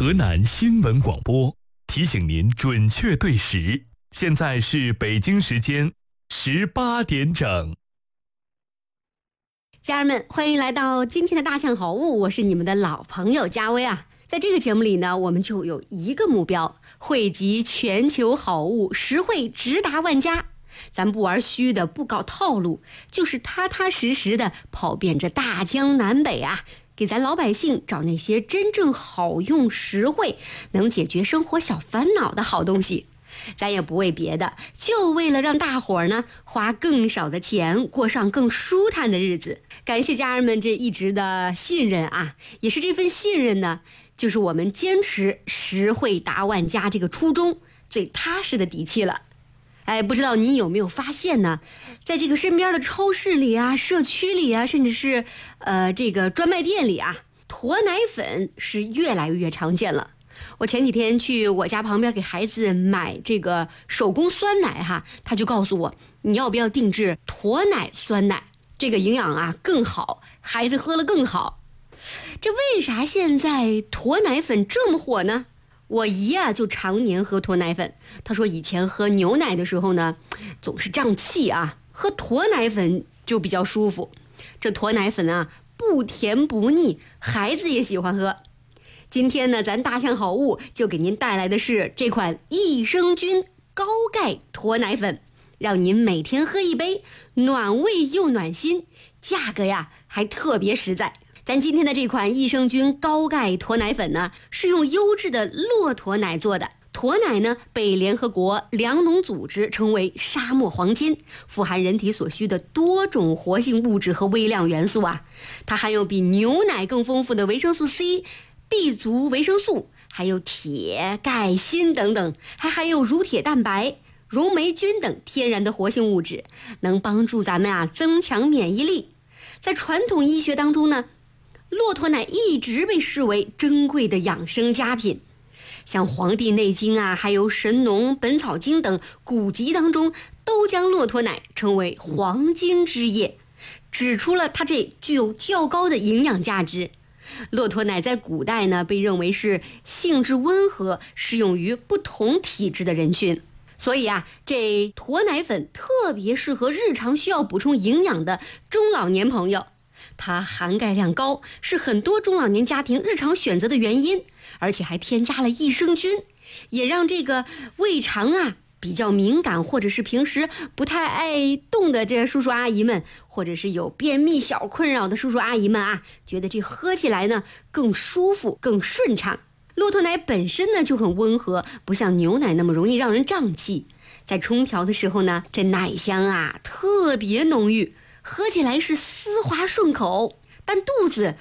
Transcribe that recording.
河南新闻广播提醒您准确对时，现在是北京时间18点整。 家人们，欢迎来到今天的大象好物，我是你们的老朋友佳薇啊。在这个节目里呢，我们就有一个目标，汇集全球好物，实惠直达万家。咱不玩虚的，不搞套路，就是踏踏实实的跑遍这大江南北啊，给咱老百姓找那些真正好用、实惠，能解决生活小烦恼的好东西。咱也不为别的，就为了让大伙儿呢花更少的钱，过上更舒坦的日子。感谢家人们这一直的信任啊，也是这份信任呢，就是我们坚持实惠达万家这个初衷最踏实的底气了。哎，不知道你有没有发现呢，在这个身边的超市里啊、社区里啊，甚至是这个专卖店里啊，鸵奶粉是越来越常见了。我前几天去我家旁边给孩子买这个手工酸奶哈，他就告诉我，你要不要定制鸵奶酸奶，这个营养啊更好，孩子喝了更好。这为啥现在鸵奶粉这么火呢？我姨啊就常年喝鸵奶粉，她说以前喝牛奶的时候呢总是胀气啊，喝鸵奶粉就比较舒服。这鸵奶粉啊不甜不腻，孩子也喜欢喝。今天呢，咱大象好物就给您带来的是这款益生菌高钙鸵奶粉，让您每天喝一杯，暖胃又暖心，价格呀还特别实在。咱今天的这款益生菌高钙鸵奶粉呢，是用优质的骆驼奶做的。驼奶呢，被联合国粮农组织称为沙漠黄金，富含人体所需的多种活性物质和微量元素啊。它含有比牛奶更丰富的维生素 C、B 族维生素，还有铁、钙、锌等等，还含有乳铁蛋白、溶霉菌等天然的活性物质，能帮助咱们啊增强免疫力。在传统医学当中呢，骆驼奶一直被视为珍贵的养生佳品，像《黄帝内经》啊，还有《神农本草经》等古籍当中，都将骆驼奶称为黄金之液，指出了它这具有较高的营养价值。骆驼奶在古代呢，被认为是性质温和，适用于不同体质的人群。所以啊，这驼奶粉特别适合日常需要补充营养的中老年朋友。它含钙量高，是很多中老年家庭日常选择的原因，而且还添加了益生菌，也让这个胃肠啊比较敏感，或者是平时不太爱动的这叔叔阿姨们，或者是有便秘小困扰的叔叔阿姨们啊，觉得这喝起来呢更舒服更顺畅。骆驼奶本身呢就很温和，不像牛奶那么容易让人胀气，在冲调的时候呢，这奶香啊特别浓郁，喝起来是丝滑顺口，但肚子